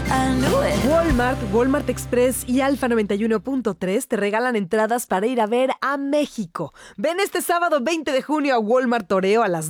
I knew it. Walmart, Walmart Express y Alfa 91.3 te regalan entradas para ir a ver a México. Ven este sábado 20 de junio a Walmart Toreo a las